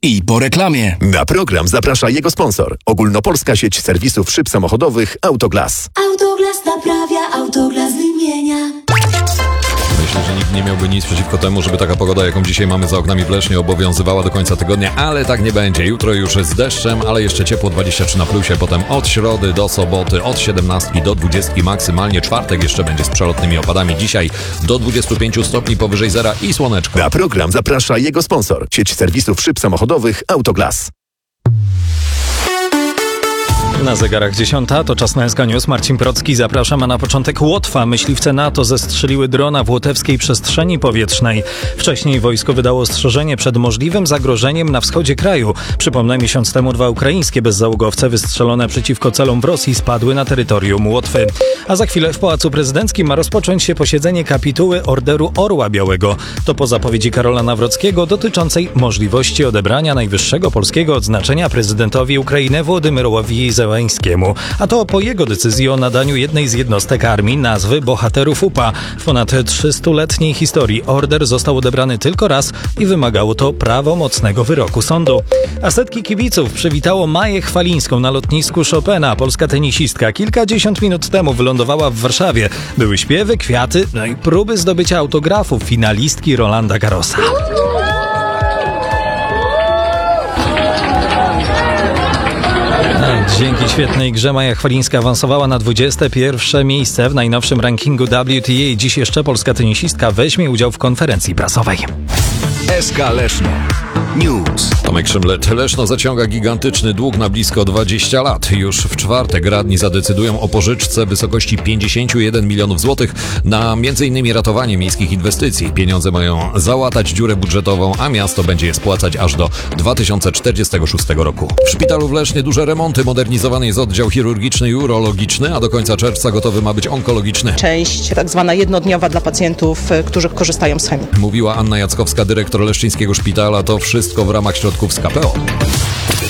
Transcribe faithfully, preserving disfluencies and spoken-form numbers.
I po reklamie. Na program zaprasza jego sponsor. Ogólnopolska sieć serwisów szyb samochodowych Autoglas. Autoglas naprawia, Autoglas wymienia. Myślę, że nikt nie miałby nic przeciwko temu, żeby taka pogoda, jaką dzisiaj mamy za oknami w Lesznie, obowiązywała do końca tygodnia, ale tak nie będzie. Jutro już z deszczem, ale jeszcze ciepło, dwadzieścia trzy na plusie, potem od środy do soboty, od siedemnastki do dwudziestki maksymalnie. Czwartek jeszcze będzie z przelotnymi opadami. Dzisiaj do dwudziestu pięciu stopni powyżej zera i słoneczko. Na program zaprasza jego sponsor. Sieć serwisów szyb samochodowych Autoglas. Na zegarach dziesiąta, to czas na S K News. Marcin Procki, zapraszam, a na początek Łotwa. Myśliwce NATO zestrzeliły drona w łotewskiej przestrzeni powietrznej. Wcześniej wojsko wydało ostrzeżenie przed możliwym zagrożeniem na wschodzie kraju. Przypomnę, miesiąc temu dwa ukraińskie bezzałogowce wystrzelone przeciwko celom w Rosji spadły na terytorium Łotwy. A za chwilę w Pałacu Prezydenckim ma rozpocząć się posiedzenie kapituły Orderu Orła Białego. To po zapowiedzi Karola Nawrockiego dotyczącej możliwości odebrania najwyższego polskiego odznaczenia prezydentowi Ukrainy Wołodymyrowi Zełenskiemu. A to po jego decyzji o nadaniu jednej z jednostek armii nazwy Bohaterów U P A. W ponad trzystuletniej historii order został odebrany tylko raz i wymagało to prawomocnego wyroku sądu. A setki kibiców przywitało Maję Chwalińską na lotnisku Chopina. Polska tenisistka kilkadziesiąt minut temu wylądowała w Warszawie. Były śpiewy, kwiaty, no i próby zdobycia autografów finalistki Rolanda Garrosa. Dzięki świetnej grze Maja Chwalińska awansowała na dwudzieste pierwsze miejsce w najnowszym rankingu W T A. Dziś jeszcze polska tenisistka weźmie udział w konferencji prasowej. S K Leszno News. Tomek Szymlet. Leszno zaciąga gigantyczny dług na blisko dwadzieścia lat. Już w czwartek radni zadecydują o pożyczce w wysokości pięćdziesiąt jeden milionów złotych na między innymi ratowanie miejskich inwestycji. Pieniądze mają załatać dziurę budżetową, a miasto będzie je spłacać aż do dwa tysiące czterdziestego szóstego roku. W szpitalu w Lesznie duże remonty. Modernizowany jest oddział chirurgiczny i urologiczny, a do końca czerwca gotowy ma być onkologiczny. Część tak zwana jednodniowa dla pacjentów, którzy korzystają z chemii. Mówiła Anna Jackowska, dyrektor leszczyńskiego szpitala. To wszystko w ramach środków z K P O.